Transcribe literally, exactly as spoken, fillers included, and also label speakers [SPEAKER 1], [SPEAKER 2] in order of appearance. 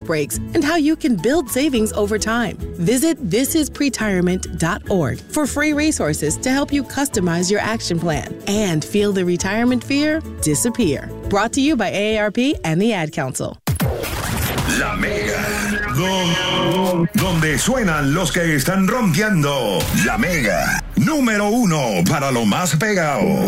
[SPEAKER 1] breaks, and how you can build savings over time. Visit this is pretirement dot org for free resources to help you customize your action plan and feel the retirement fear disappear. Brought to you by A A R P and the Ad Council.
[SPEAKER 2] La Mega, Don, donde suenan los que están rompiendo. La Mega, número uno para lo más pegado.